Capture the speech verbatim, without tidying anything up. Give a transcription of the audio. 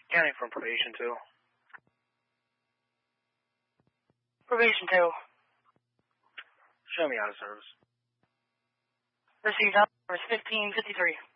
Scanning from probation two. Probation two. Show me out of service. Received out service fifteen fifty-three.